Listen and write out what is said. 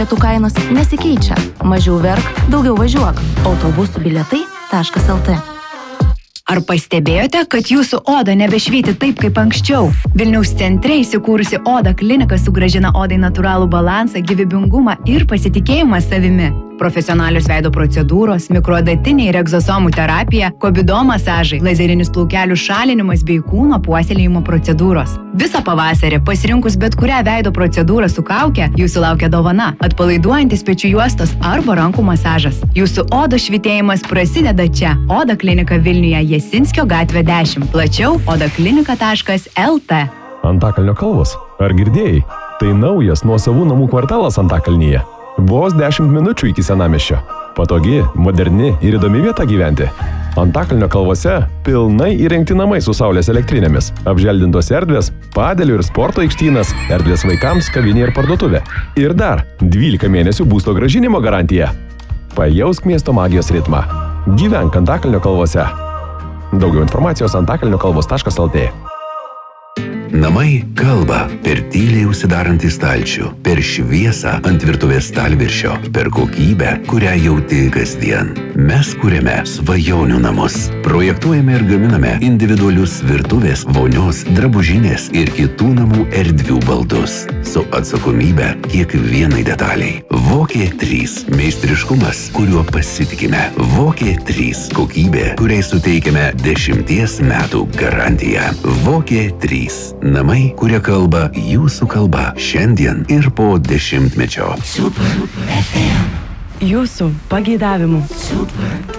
Bilietų kainos nesikeičia. Mažiau verk, daugiau važiuok. Autobusų bilietai.lt. Ar pastebėjote, kad jūsų oda nebešvyti taip, kaip anksčiau? Vilniaus centre įsikūrusi Oda klinika sugrąžina odai natūralų balansą, gyvybingumą ir pasitikėjimą savimi. Profesionalios veido procedūros, mikroadatiniai ir egzosomų terapija, kobido masažai, lazerinis plaukelių šalinimas bei kūno puoselėjimo procedūros. Visą pavasarį pasirinkus bet kurią veido procedūrą su kauke, jūsų laukia dovana, atpalaiduojantis pečių juostos arba rankų masažas. Jūsų odos švytėjimas prasideda čia. Oda klinika Vilniuje, Jasinskio gatvė 10. Plačiau odaklinika.lt. Antakalnio kalvos. Ar girdėjai? Tai naujas nuosavų namų kvartalas Antakalnyje. Vos 10 minučių iki senamiesčio. Patogi, moderni ir įdomi vieta gyventi. Antakalnio kalvose pilnai įrengti namai su saulės elektrinėmis, apželdintos erdvės, padelių ir sporto aikštynas, erdvės vaikams, kavinė ir parduotuvė. Ir dar 12 mėnesių būsto grąžinimo garantija. Pajausk miesto magijos ritmą. Gyvenk Antakalnio kalvose. Daugiau informacijos antakalniokalvos.lt. Namai kalba per tyliai užsidarantį stalčių, per šviesą ant virtuvės stalviršio, per kokybę, kurią jauti kasdien. Mes kuriame svajonių namus. Projektuojame ir gaminame individualius virtuvės, vonios, drabužinės ir kitų namų erdvių baldus. Su atsakomybė kiekvienai detaliai. Vokė 3. Meistriškumas, kuriuo pasitikime. Vokė 3. Kokybė, kuriai suteikiame 10 metų garantiją. Vokė 3. Namai, kurie kalba jūsų kalba šiandien ir po 10-mečio. Super FM. Jūsų pageidavimu. Super